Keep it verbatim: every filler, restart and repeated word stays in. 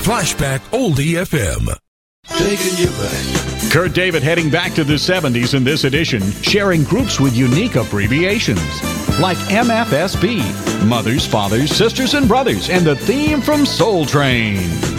Flashback Oldie F M. Taking you back. Kurt David heading back to the seventies in this edition, sharing groups with unique abbreviations like M F S B, Mothers, Fathers, Sisters, and Brothers, and the theme from Soul Train.